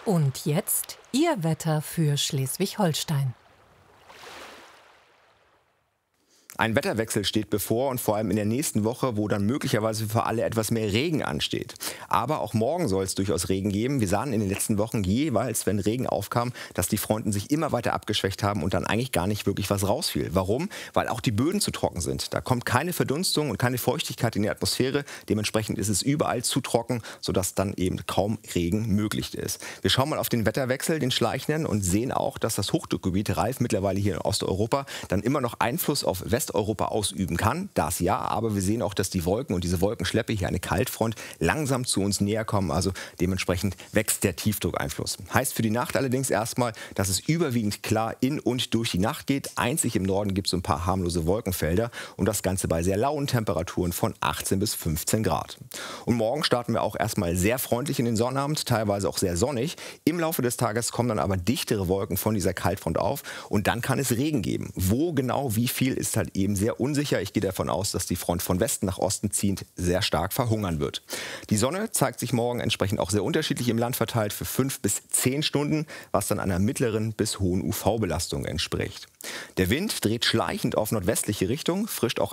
Und jetzt Ihr Wetter für Schleswig-Holstein. Ein Wetterwechsel steht bevor und vor allem in der nächsten Woche, wo dann möglicherweise für alle etwas mehr Regen ansteht. Aber auch morgen soll es durchaus Regen geben. Wir sahen in den letzten Wochen jeweils, wenn Regen aufkam, dass die Fronten sich immer weiter abgeschwächt haben und dann eigentlich gar nicht wirklich was rausfiel. Warum? Weil auch die Böden zu trocken sind. Da kommt keine Verdunstung und keine Feuchtigkeit in die Atmosphäre. Dementsprechend ist es überall zu trocken, sodass dann eben kaum Regen möglich ist. Wir schauen mal auf den Wetterwechsel, den schleichenden, und sehen auch, dass das Hochdruckgebiet Reif mittlerweile hier in Osteuropa dann immer noch Einfluss auf Westeuropa ausüben kann. Das ja, aber wir sehen auch, dass die Wolken und diese Wolkenschleppe, hier eine Kaltfront, langsam zu uns näher kommen. Also dementsprechend wächst der Tiefdruckeinfluss. Heißt für die Nacht allerdings erstmal, dass es überwiegend klar in und durch die Nacht geht. Einzig im Norden gibt es ein paar harmlose Wolkenfelder und das Ganze bei sehr lauen Temperaturen von 18 bis 15 Grad. Und morgen starten wir auch erstmal sehr freundlich in den Sonnabend, teilweise auch sehr sonnig. Im Laufe des Tages kommen dann aber dichtere Wolken von dieser Kaltfront auf und dann kann es Regen geben. Wo genau, wie viel, ist halt eben sehr unsicher. Ich gehe davon aus, dass die Front von Westen nach Osten ziehend sehr stark verhungern wird. Die Sonne zeigt sich morgen entsprechend auch sehr unterschiedlich im Land verteilt für 5 bis 10 Stunden, was dann einer mittleren bis hohen UV-Belastung entspricht. Der Wind dreht schleichend auf nordwestliche Richtung, frischt auch